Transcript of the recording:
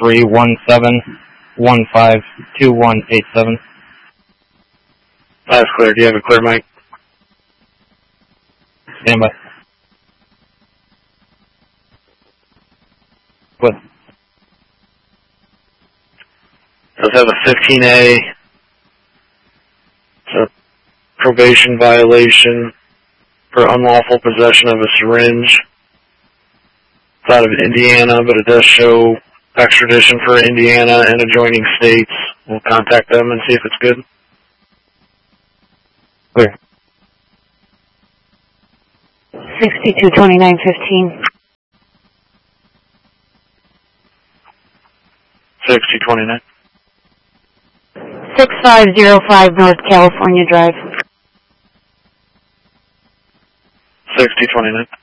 317-152187. That's clear. Do you have a clear mic? Stand by. What? Does have a 15A. It's a probation violation for unlawful possession of a syringe. It's out of Indiana, but it does show extradition for Indiana and adjoining states. We'll contact them and see if it's good. Clear. 622915. 6029. 6505 North California Drive. 6029.